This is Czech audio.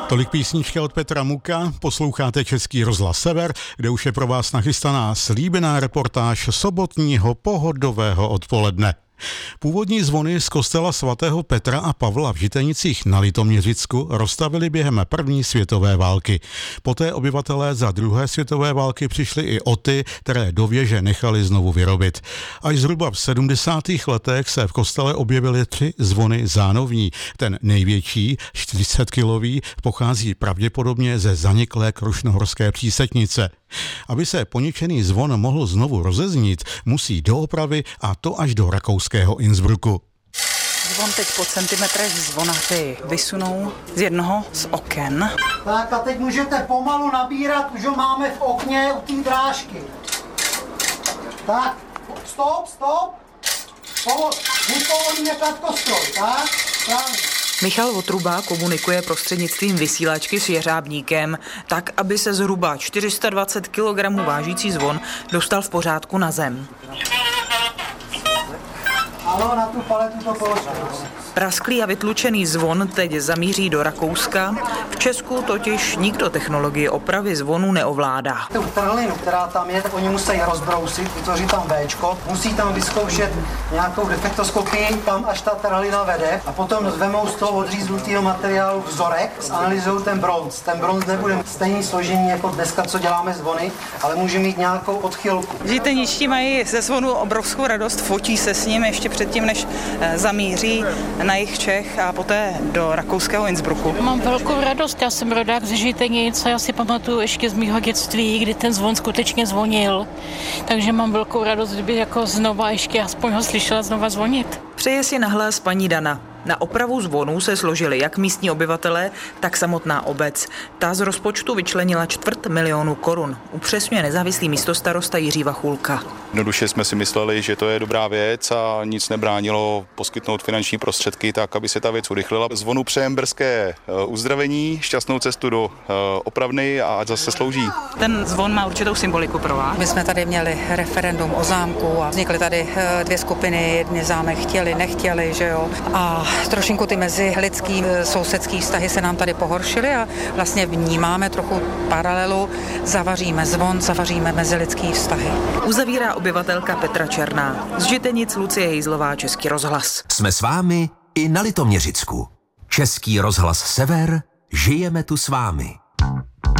Tolik písnička od Petra Muka, posloucháte Český rozhlas Sever, kde už je pro vás nachystaná slíbená reportáž sobotního pohodového odpoledne. Původní zvony z kostela svatého Petra a Pavla v Žitenicích na Litoměřicku rozstavili během první světové války. Poté obyvatelé za druhé světové války přišli i o ty, které do věže nechali znovu vyrobit. Až zhruba v 70. letech se v kostele objevily 3 zvony zánovní. Ten největší, 40kilový, pochází pravděpodobně ze zaniklé krušnohorské přísetnice. Aby se poničený zvon mohl znovu rozeznít, musí do opravy, a to až do rakouského Innsbrucku. Zvon teď po centimetrech zvonaři vysunou z jednoho z oken. Tak a teď můžete pomalu nabírat, už ho máme v okně u té drážky. Tak, stop. Vypovolíme kladkostroj, tak, správně. Michal Votruba komunikuje prostřednictvím vysílačky s jeřábníkem, tak, aby se zhruba 420 kg vážící zvon dostal v pořádku na zem. Ano, na tu paletu to položte. Prasklý a vytlučený zvon teď zamíří do Rakouska. V Česku totiž nikdo technologii opravy zvonu neovládá. Tu trhlinu, která tam je, oni musí rozbrousit, vytvořit tam Bčko, musí tam vyzkoušet nějakou defektoskopii, tam až ta trhlina vede, a potom vemou z toho odříznutého materiálu vzorek, zanalyzují ten bronz. Ten bronz nebude stejný složení jako dneska, co děláme zvony, ale může mít nějakou odchylku. Žiteničtí mají ze zvonu obrovskou radost, fotí se s ním ještě předtím, než zamíří na jih Čech a poté do rakouského Innsbrucku. Mám velkou radost, já jsem rodák ze Žitenic a já si pamatuju ještě z mýho dětství, kdy ten zvon skutečně zvonil. Takže mám velkou radost, kdyby jako znova ještě aspoň ho slyšela znova zvonit. Přeje si nahlas paní Dana. Na opravu zvonů se složili jak místní obyvatelé, tak samotná obec. Ta z rozpočtu vyčlenila 250 000 korun. Upřesňuje nezávislý místostarosta Jiří Vachulka. Jednoduše jsme si mysleli, že to je dobrá věc a nic nebránilo poskytnout finanční prostředky tak, aby se ta věc urychlila. Zvonu přejem brzké uzdravení, šťastnou cestu do opravny a zase slouží. Ten zvon má určitou symboliku pro vás. My jsme tady měli referendum o zámku a vznikly tady 2 skupiny, jedni zámek chtěli, nechtěli, že jo. A trošinku ty mezilidský sousedský vztahy se nám tady pohoršily a vlastně vnímáme trochu paralelu. Zavaříme zvon, zavaříme mezilidský vztahy. Uzavírá obyvatelka Petra Černá. Z Žitenic Lucie Hejzlová, Český rozhlas. Jsme s vámi i na Litoměřicku. Český rozhlas Sever, žijeme tu s vámi.